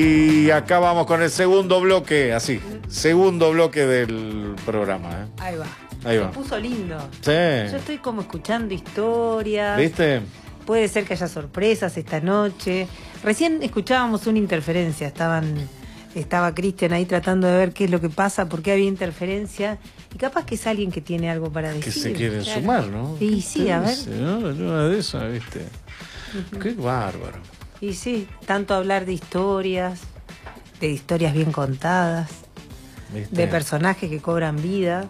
Y acá vamos con el segundo bloque, así, segundo bloque del programa. Ahí va. Ahí va. Se puso lindo. Sí. Yo estoy como escuchando historias. ¿Viste? Puede ser que haya sorpresas esta noche. Recién escuchábamos una interferencia. Estaba Cristian ahí tratando de ver qué es lo que pasa, por qué había interferencia. Y capaz que es alguien que tiene algo para decir. Que se quieren sumar, ¿no? Y sí, a ver. ¿No? Una de esas, ¿viste? Qué bárbaro. Y sí, tanto hablar de historias bien contadas, ¿Viste? de personajes que cobran vida.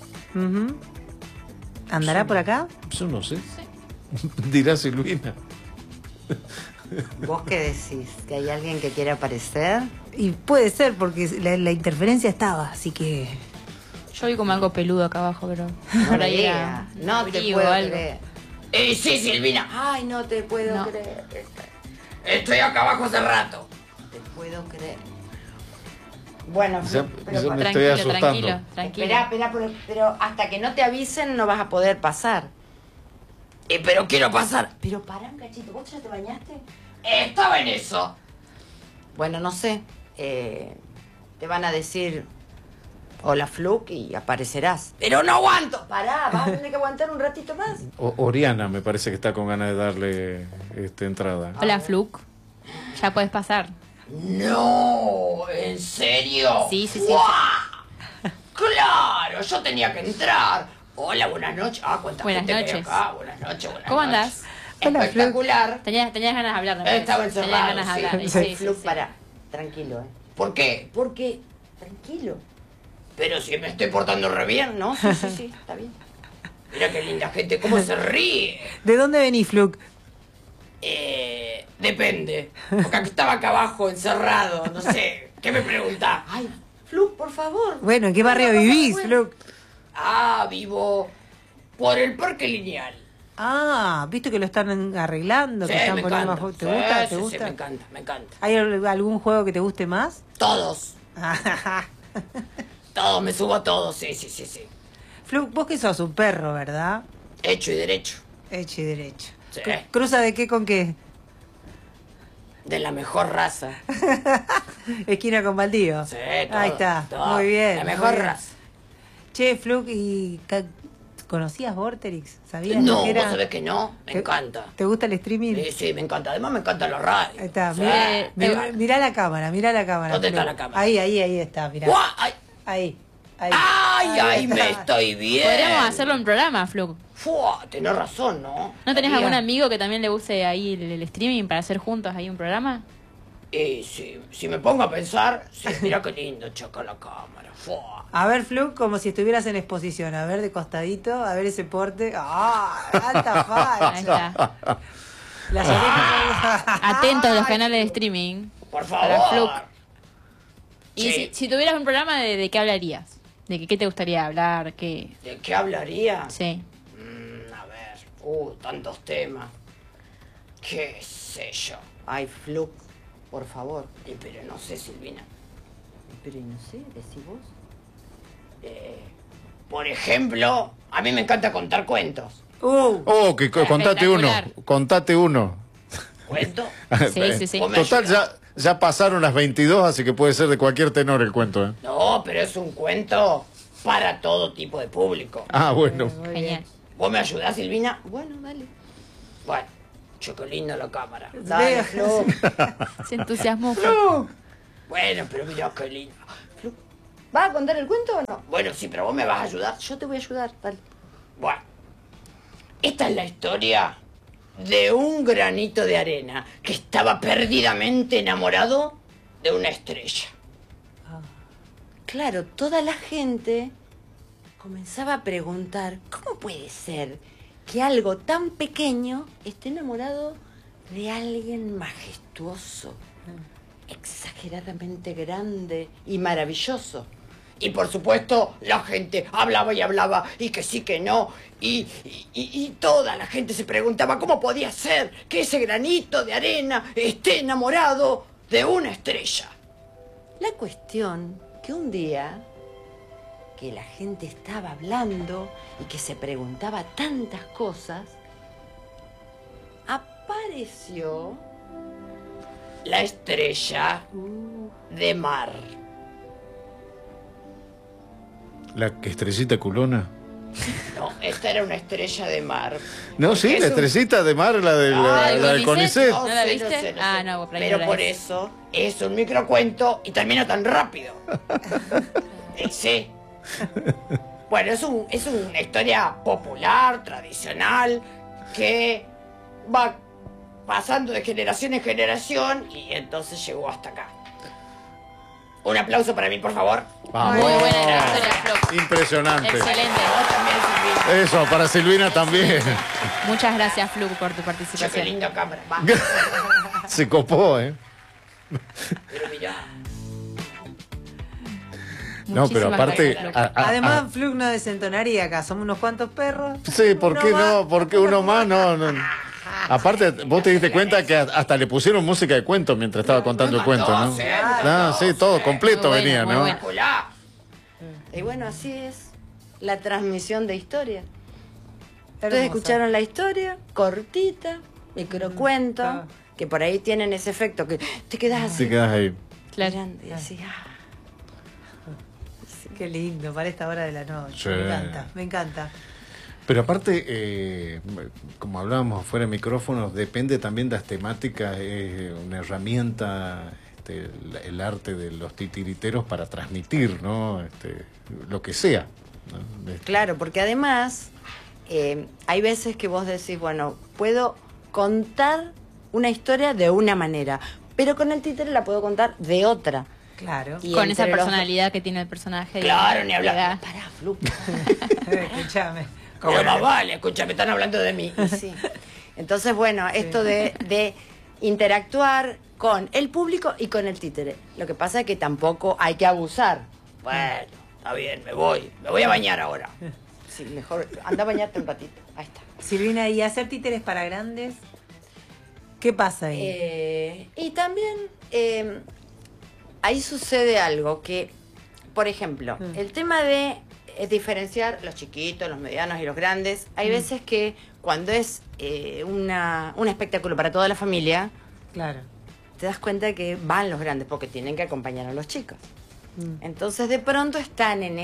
¿Andará por acá? Yo no sé. Dirá Silvina. ¿Vos qué decís? ¿Que hay alguien que quiere aparecer? Y puede ser, porque la interferencia estaba, así que... Yo vi como algo peludo acá abajo, pero... No por me ahí digas. era No te frío puedo o algo. creer. Sí, Silvina. Ay, no te puedo No. creer. Estoy acá abajo hace rato. Te puedo creer. Bueno, Ya me estoy Tranquilo, asustando. tranquilo. espera, pero hasta que no te avisen no vas a poder pasar. Pero quiero pasar. Pero pará un cachito, ¿vos ya te bañaste? Estaba en eso. Bueno, no sé. Te van a decir hola Fluke y aparecerás. Pero no aguanto. Pará, vas a tener que aguantar un ratito más. Oriana me parece que está con ganas de darle entrada. Hola, Fluke. Ya puedes pasar. No, ¿en serio? Sí. ¡Guau! Claro, yo tenía que entrar. Hola, buenas noches. Cuánta Buenas gente que hay noches. acá. Buenas noches. ¿Cómo noches. andás? Hola, Espectacular. Tenías ganas de hablar, me parece. Estaba encerrado. Tenías ganas de hablar. Sí. Fluke, pará. Tranquilo, ¿Por qué? Porque, tranquilo. Pero si me estoy portando re bien, ¿no? Sí, está bien. Mira qué linda gente, cómo se ríe. ¿De dónde venís, Fluke? Depende. Porque estaba acá abajo, encerrado, no sé. ¿Qué me preguntás? Ay, Fluke, por favor. Bueno, ¿en qué barrio vivís, Fluke? Vivo por el Parque Lineal. Viste que lo están arreglando, Sí, que están me poniendo encanta. más... ¿Te gusta? ¿Te Sí, gusta? me encanta. ¿Hay algún juego que te guste más? Todos. Todos, me subo a todos, sí. Fluke, vos que sos un perro, ¿verdad? Hecho y derecho. Hecho y derecho. Sí. ¿Cruza de qué con qué? De la mejor raza. Esquina con Baldío. Sí, todo, Ahí está, todo. muy bien. La muy mejor bien. raza. Che, Fluke, ¿conocías Vorterix? ¿Sabías No, lo que era? vos sabés que no. Me encanta. ¿Te gusta el streaming? Sí, me encanta. Además me encanta la radio. Ahí está, Sí, mirá la cámara, ¿Dónde está Fluke. la cámara? Ahí está, mirá. ¡Guau! ¡Ay! Ahí. ¡Ay, está. me estoy bien! Podríamos hacerlo en programa, Fluke. ¡Fua! Tenés razón, ¿no? ¿No tenés Mira. algún amigo que también le guste ahí el streaming para hacer juntos ahí un programa? Si me pongo a pensar, sí, mira qué lindo, choca la cámara. ¡Fua! A ver, Fluke, como si estuvieras en exposición. A ver, de costadito, a ver ese porte. ¡Alta facha! Ahí está. Las orejas... Atentos a los canales de streaming. Por Para favor. Fluke. Y Sí. si tuvieras un programa, ¿de qué hablarías? ¿De qué te gustaría hablar? ¿Qué? ¿De qué hablaría? Sí. A ver, tantos temas. ¿Qué sé yo? Ay, Fluke, por favor. Pero no sé, Silvina. Pero no sé, decí vos. Por ejemplo, a mí me encanta contar cuentos. Contate uno. Espectacular. Contate uno. ¿Cuento? Sí. Vos me Total, ayudás. ya pasaron las 22, así que puede ser de cualquier tenor el cuento, ¿eh? No, pero es un cuento para todo tipo de público. Bueno. Genial. ¿Vos me ayudás, Silvina? Bueno, dale. Bueno, che, qué linda la cámara. Dale, Fluke. Se entusiasmó. Bueno, pero mirá qué lindo. Fluke, ¿vas a contar el cuento o no? Bueno, sí, pero vos me vas a ayudar. Yo te voy a ayudar, dale. Bueno, esta es la historia de un granito de arena que estaba perdidamente enamorado de una estrella. Claro, toda la gente comenzaba a preguntar, ¿cómo puede ser que algo tan pequeño esté enamorado de alguien majestuoso, exageradamente grande y maravilloso? Y por supuesto la gente hablaba y hablaba y que sí que no y toda la gente se preguntaba cómo podía ser que ese granito de arena esté enamorado de una estrella. La cuestión que un día que la gente estaba hablando y que se preguntaba tantas cosas, apareció la estrella de mar. La estrellita culona. No, esta era una estrella de mar. No, Porque sí, es la un- estrella de mar, la del CONICET. No ¿No la sé, viste? sé. Ah, no, por ahí pero no la por vi. eso es un microcuento y termina tan rápido. Sí. Bueno, es una historia popular, tradicional, que va pasando de generación en generación y entonces llegó hasta acá. Un aplauso para mí, por favor. Vamos. Muy buena la historia, Flo. Impresionante. Excelente. Vos también, Silvina. Eso, para Silvina también. Muchas gracias, Flu, por tu Che, qué participación. linda cámara. Va. Se copó, ¿eh? Pero mirá. No, pero Muchísimas aparte... gracias, Flo. Además, Flug no desentonaría acá. Somos unos cuantos perros. sí, ¿por Uno qué más. no? ¿Por qué uno más? No, no. Aparte, vos te diste cuenta que hasta le pusieron música de cuento mientras estaba contando el cuento, ¿no? Ah, sí, todo completo Muy buena, venía, muy ¿no? buena. Espectacular. Y bueno, así es la transmisión de historia. Ustedes Hermosa. escucharon la historia, cortita, microcuento, Ah. que por ahí tienen ese efecto que te quedas así Te quedas ahí. Claro. mirando y así, Qué lindo, para esta hora de la noche. Sí. Me encanta, me encanta. Pero aparte, como hablábamos fuera de micrófonos, depende también de las temáticas, es una herramienta, el arte de los titiriteros para transmitir, ¿no? Lo que sea, ¿no? Claro, porque además hay veces que vos decís, bueno, puedo contar una historia de una manera, pero con el títere la puedo contar de otra. Claro. Y Con esa entre los- personalidad que tiene el personaje. Claro, ni hablar. Le da- Pará, Flu. Escúchame. Pero más vale, escucha, me están hablando de mí. Y sí. Entonces, bueno, esto de interactuar con el público y con el títere. Lo que pasa es que tampoco hay que abusar. Bueno, está bien, me voy a bañar ahora. Sí, mejor anda a bañarte un ratito. Ahí está. Silvina, ¿y hacer títeres para grandes? ¿Qué pasa ahí? Y también ahí sucede algo que, por ejemplo, el tema de diferenciar los chiquitos, los medianos y los grandes, hay veces que cuando es un espectáculo para toda la familia, Claro. te das cuenta que van los grandes porque tienen que acompañar a los chicos. Entonces de pronto están en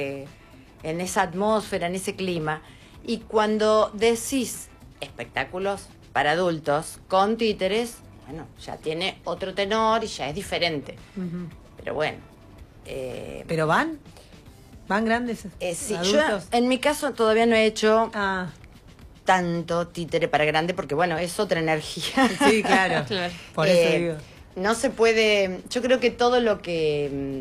esa atmósfera, en ese clima, y cuando decís espectáculos para adultos con títeres, bueno, ya tiene otro tenor y ya es diferente. Ujú. Pero bueno, ¿Pero van? ¿Van grandes? sí, yo ¿Adultos? en mi caso todavía no he hecho Ah, tanto títere para grande porque bueno, es otra energía. sí, claro. Claro. Por eso digo. No se puede, yo creo que todo lo que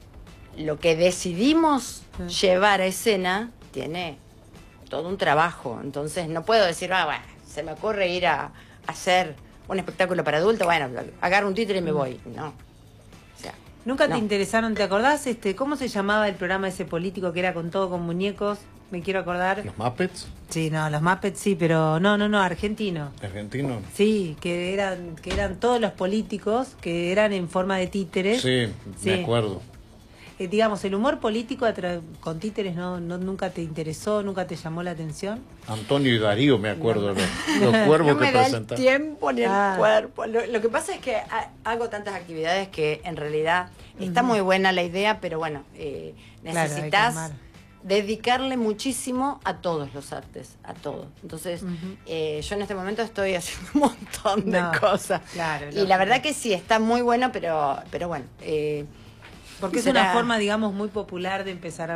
decidimos llevar a escena tiene todo un trabajo, entonces no puedo decir, bueno, se me ocurre ir a hacer un espectáculo para adultos, bueno, agarro un títere y me voy, no. O sea, ¿Nunca no. te interesaron? ¿Te acordás cómo se llamaba el programa ese político que era con todo con muñecos? Me quiero acordar. Los Muppets, Sí, no, los Muppets sí, pero no, argentino. argentinos. Sí, que eran todos los políticos que eran en forma de títeres. Sí, Sí. me acuerdo. Digamos, el humor político con títeres nunca te interesó, nunca te llamó la atención. Antonio y Darío, me acuerdo, los cuervos No que me da el presentan. tiempo ni el Ah. cuerpo. Lo que pasa es que hago tantas actividades que en realidad está muy buena la idea, pero bueno, hay que necesitas armar. dedicarle muchísimo a todos los artes, a todo. Entonces, yo en este momento estoy haciendo un montón de No, cosas. claro, y lógico. la verdad que sí, está muy bueno, pero bueno. Porque es será- una forma, digamos, muy popular de empezar a